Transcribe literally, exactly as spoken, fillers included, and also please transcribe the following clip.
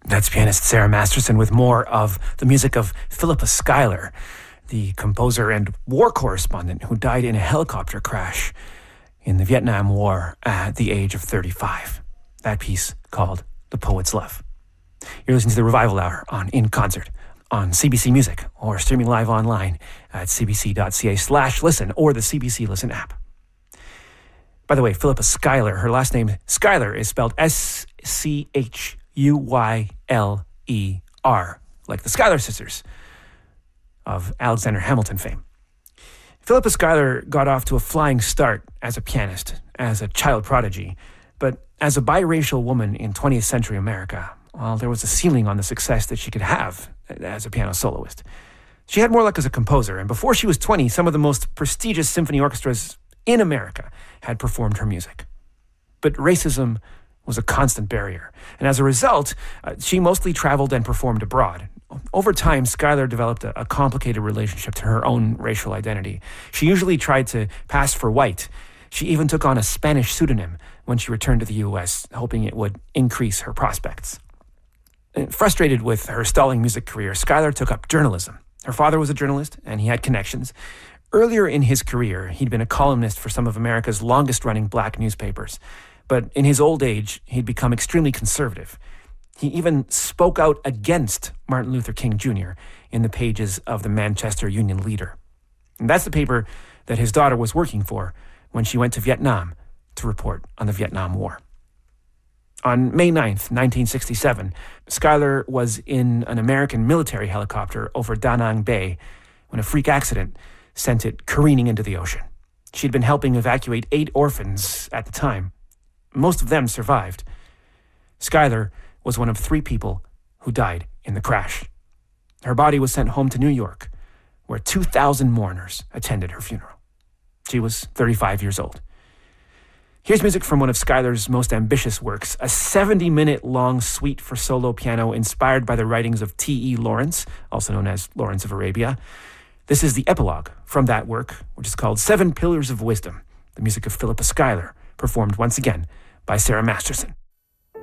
That's pianist Sarah Masterson with more of the music of Philippa Schuyler, the composer and war correspondent who died in a helicopter crash in the Vietnam War at the age of thirty-five. That piece called The Poet's Love. You're listening to the Revival Hour on In Concert on C B C Music or streaming live online at cbc.ca slash listen or the C B C Listen app. By the way, Philippa Schuyler, her last name Schuyler is spelled S C H U Y L E R, like the Schuyler sisters of Alexander Hamilton fame. Philippa Schuyler got off to a flying start as a pianist, as a child prodigy, but as a biracial woman in twentieth century America, well, there was a ceiling on the success that she could have as a piano soloist. She had more luck as a composer, and before she was twenty, some of the most prestigious symphony orchestras in America had performed her music. But racism was a constant barrier, and as a result, uh, she mostly traveled and performed abroad. Over time, Schuyler developed a, a complicated relationship to her own racial identity. She usually tried to pass for white. She even took on a Spanish pseudonym when she returned to the U S, hoping it would increase her prospects. And frustrated with her stalling music career, Schuyler took up journalism. Her father was a journalist, and he had connections. Earlier in his career, he'd been a columnist for some of America's longest-running black newspapers. But in his old age, he'd become extremely conservative. He even spoke out against Martin Luther King Junior in the pages of the Manchester Union Leader. And that's the paper that his daughter was working for when she went to Vietnam to report on the Vietnam War. On May ninth, nineteen sixty-seven, Schuyler was in an American military helicopter over Da Nang Bay when a freak accident sent it careening into the ocean. She'd been helping evacuate eight orphans at the time. Most of them survived. Schuyler was one of three people who died in the crash. Her body was sent home to New York, where two thousand mourners attended her funeral. She was thirty-five years old. Here's music from one of Schuyler's most ambitious works, a seventy-minute-long suite for solo piano inspired by the writings of T E Lawrence, also known as Lawrence of Arabia. This is the epilogue from that work, which is called Seven Pillars of Wisdom, the music of Philippa Schuyler, performed once again by Sarah Masterson.